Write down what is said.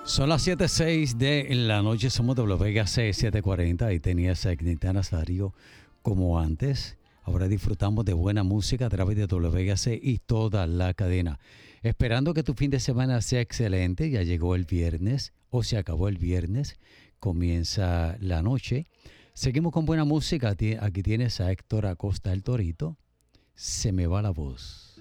Son las 7:06 de la noche, somos WGC 740 y tenías a Ignita Nazario como antes. Ahora disfrutamos de buena música a través de WGC y toda la cadena. Esperando que tu fin de semana sea excelente, ya llegó el viernes o se acabó el viernes, comienza la noche. Seguimos con buena música, aquí tienes a Héctor Acosta el Torito, Se me va la voz.